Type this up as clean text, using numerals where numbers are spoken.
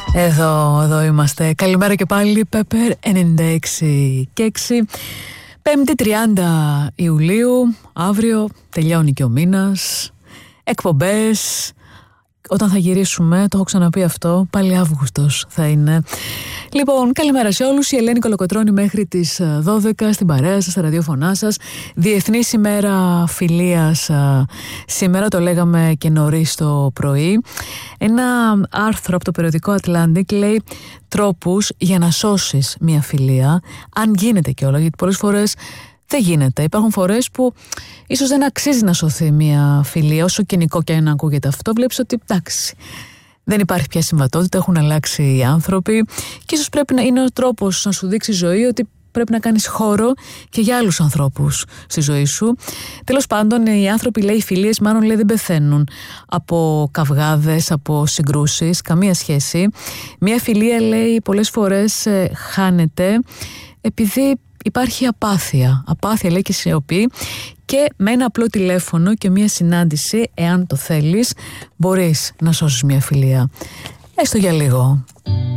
Εδώ είμαστε. Καλημέρα και πάλι. Πέπερ 96 και 6. 5η 30 Ιουλίου. Αύριο τελειώνει και ο μήνας. Εκπομπές. Όταν θα γυρίσουμε, το έχω ξαναπεί αυτό, πάλι Αύγουστος θα είναι. Λοιπόν, καλημέρα σε όλους. Η Ελένη Κολοκοτρώνη μέχρι τις 12 στην παρέα σας, στα ραδιόφωνά σας. Διεθνής ημέρα φιλίας σήμερα, το λέγαμε και νωρίς το πρωί. Ένα άρθρο από το περιοδικό Atlantic λέει τρόπους για να σώσεις μια φιλία, αν γίνεται κιόλας, γιατί πολλές φορές δεν γίνεται. Υπάρχουν φορές που ίσως δεν αξίζει να σωθεί μια φιλία, όσο κοινικό και αν ακούγεται αυτό. Βλέπεις ότι εντάξει, δεν υπάρχει πια συμβατότητα, έχουν αλλάξει οι άνθρωποι και ίσως πρέπει να είναι ο τρόπος να σου δείξει η ζωή ότι πρέπει να κάνεις χώρο και για άλλους ανθρώπους στη ζωή σου. Τέλος πάντων, οι άνθρωποι, λέει, οι φιλίες μάλλον, λέει, δεν πεθαίνουν από καυγάδες, από συγκρούσεις, καμία σχέση. Μια φιλία, λέει, πολλές φορές χάνεται επειδή υπάρχει απάθεια. Απάθεια, λέει, και σιωπή. Και με ένα απλό τηλέφωνο και μια συνάντηση, εάν το θέλεις, μπορείς να σώσεις μια φιλία. Έστω για λίγο.